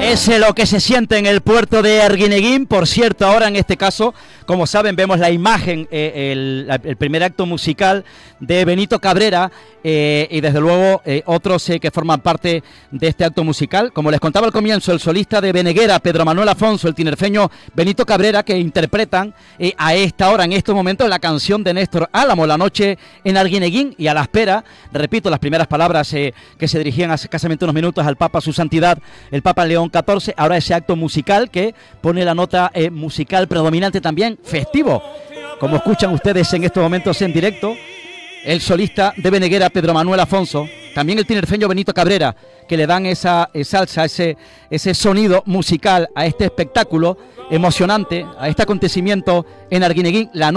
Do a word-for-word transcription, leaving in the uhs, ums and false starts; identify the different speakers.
Speaker 1: Es lo que se siente en el puerto de Arguineguín. Por cierto, ahora en este caso, como saben, vemos la imagen, eh, el, el primer acto musical de Benito Cabrera eh, y desde luego eh, otros eh, que forman parte de este acto musical. Como les contaba al comienzo, el solista de Beneguera, Pedro Manuel Afonso, el tinerfeño Benito Cabrera, que interpretan eh, a esta hora, en estos momentos, la canción de Néstor Álamo, La noche en Arguineguín, y a la espera, repito, las primeras palabras eh, que se dirigían hace escasamente unos minutos al Papa, su santidad, el Papa León catorce, ahora ese acto musical que pone la nota eh, musical predominante también, festivo, como escuchan ustedes en estos momentos en directo, el solista de Beneguera, Pedro Manuel Afonso, también el tinerfeño Benito Cabrera, que le dan esa, esa salsa, ese, ese sonido musical a este espectáculo emocionante, a este acontecimiento en Arguineguín, la noche.